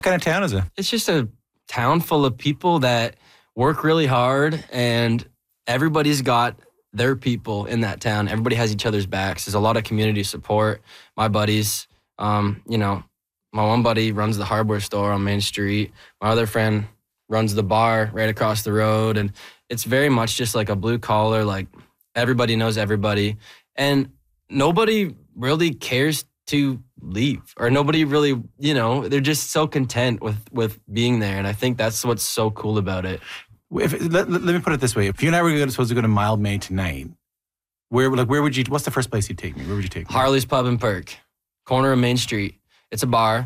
kind of town is it? It's just a town full of people that work really hard, and everybody's got their people in that town. Everybody has each other's backs. There's a lot of community support. My buddies, my one buddy runs the hardware store on Main Street. My other friend runs the bar right across the road. And it's very much just like a blue collar, like everybody knows everybody. And nobody really cares to leave, or nobody really, they're just so content with being there. And I think that's what's so cool about it. Let me put it this way. If you and I were supposed to go to Mildmay tonight, where would you, what's the first place you'd take me? Where would you take me? Harley's Pub and Perk, corner of Main Street. It's a bar.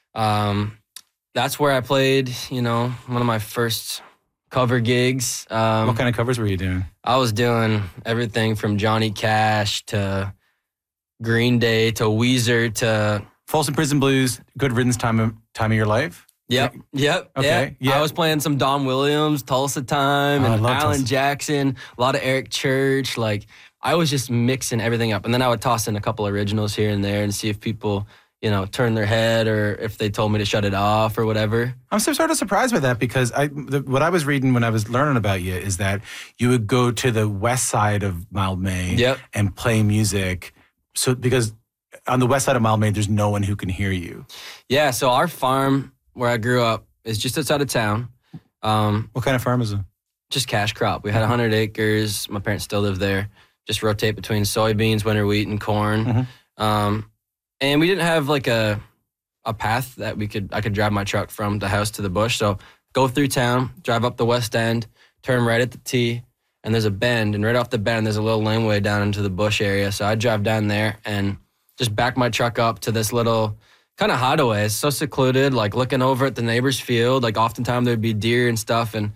That's where I played, one of my first cover gigs. What kind of covers were you doing? I was doing everything from Johnny Cash to Green Day to Weezer to Folsom Prison Blues, Good Riddance, time of your life? Yep. Okay. Yeah. I was playing some Don Williams, Tulsa Time, and Alan Tulsa. Jackson, a lot of Eric Church. Like, I was just mixing everything up. And then I would toss in a couple originals here and there and see if people, turn their head, or if they told me to shut it off or whatever. I'm so sort of surprised by that, because what I was reading when I was learning about you is that you would go to the west side of Mildmay and play music. So because on the west side of Mildmay, there's no one who can hear you. Yeah, so our farm where I grew up is just outside of town. What kind of farm is it? Just cash crop. We had 100 acres. My parents still live there. Just rotate between soybeans, winter wheat, and corn. Mm-hmm. And we didn't have like a path that I could drive my truck from the house to the bush. So go through town, drive up the west end, turn right at the T, and there's a bend. And right off the bend, there's a little laneway down into the bush area. So I'd drive down there and just back my truck up to this little kind of hideaway. It's so secluded, like looking over at the neighbor's field. Like oftentimes there'd be deer and stuff. And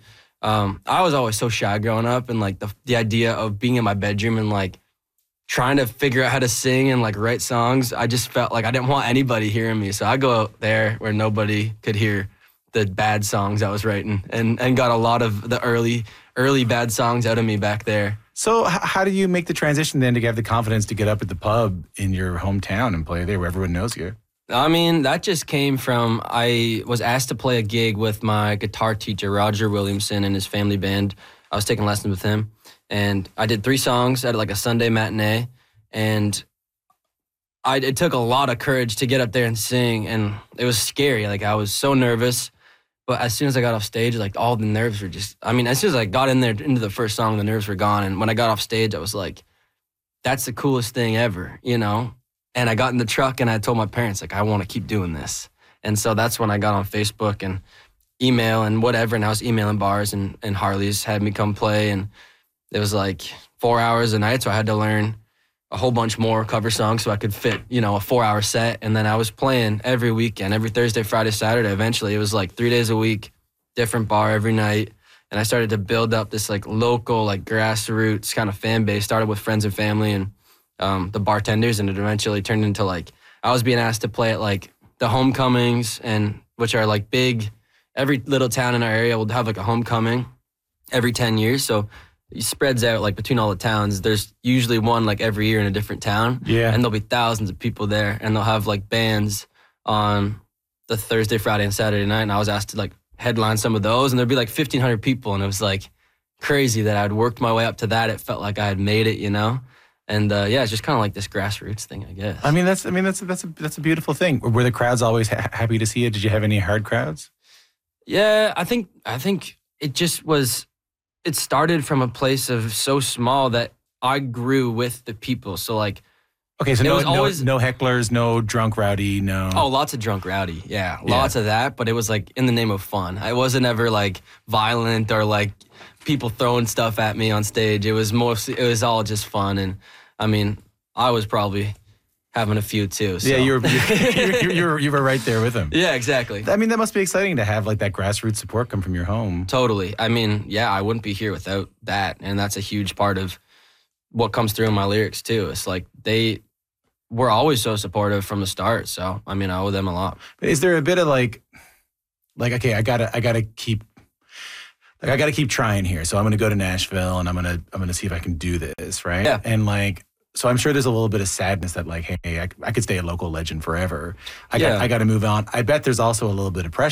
I was always so shy growing up, and like the idea of being in my bedroom and like trying to figure out how to sing and like write songs, I just felt like I didn't want anybody hearing me. So I go out there where nobody could hear the bad songs I was writing, and got a lot of the early bad songs out of me back there. So how do you make the transition then to have the confidence to get up at the pub in your hometown and play there where everyone knows you? I mean, that just came from, I was asked to play a gig with my guitar teacher, Roger Williamson, and his family band. I was taking lessons with him, and I did 3 songs at like a Sunday matinee, and it took a lot of courage to get up there and sing, and it was scary. Like, I was so nervous, but as soon as I got off stage, like, all the nerves were just, as soon as I got in there into the first song, the nerves were gone, and when I got off stage, I was like, that's the coolest thing ever, And I got in the truck and I told my parents, like, I want to keep doing this. And so that's when I got on Facebook and email and whatever. And I was emailing bars, and Harley's had me come play. And it was like 4 hours a night. So I had to learn a whole bunch more cover songs so I could fit, a 4-hour set. And then I was playing every weekend, every Thursday, Friday, Saturday. Eventually it was like 3 days a week, different bar every night. And I started to build up this like local, like grassroots kind of fan base. Started with friends and family and the bartenders, and it eventually turned into like, I was being asked to play at like the homecomings, and which are like big, every little town in our area will have like a homecoming every 10 years. So it spreads out like between all the towns. There's usually one like every year in a different town. Yeah. And there'll be thousands of people there, and they'll have like bands on the Thursday, Friday, and Saturday night. And I was asked to like headline some of those, and there'd be like 1,500 people. And it was like crazy that I'd worked my way up to that. It felt like I had made it, And it's just kind of like this grassroots thing, I guess. That's a beautiful thing. Were the crowds always happy to see you? Did you have any hard crowds? Yeah, I think it just was. It started from a place of so small that I grew with the people. So like, okay, so no hecklers, no drunk rowdy, no. Oh, lots of drunk rowdy, yeah, lots of that. But it was like in the name of fun. I wasn't ever like violent or like people throwing stuff at me on stage. It was all just fun. And I was probably having a few too. So. Yeah, you were right there with them. Yeah, exactly. That must be exciting to have like that grassroots support come from your home. Totally. I wouldn't be here without that. And that's a huge part of what comes through in my lyrics too. It's like they were always so supportive from the start. So, I owe them a lot. But is there a bit of like, okay, I gotta keep trying here. So I'm going to go to Nashville and I'm going to see if I can do this. Right. Yeah. And like, So I'm sure there's a little bit of sadness that like, hey, I could stay a local legend forever. I Yeah. got to move on. I bet there's also a little bit of pressure